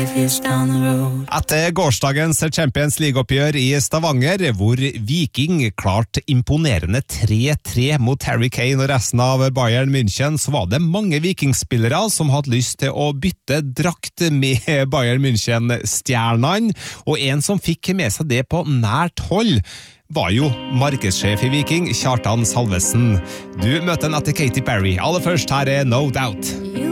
Etter gårsdagens Champions League-oppgjør i Stavanger, hvor Viking klarte imponerende 3-3 mot Harry Kane og resten av Bayern München, så var det mange vikingspillere som hadde lyst til å bytte drakt med Bayern München-stjernene, og en som fikk med seg det på nært hold var jo markedssjef i Viking, Kjartan Salvesen. Du møter han etter Katy Perry. Aller først, her er No Doubt.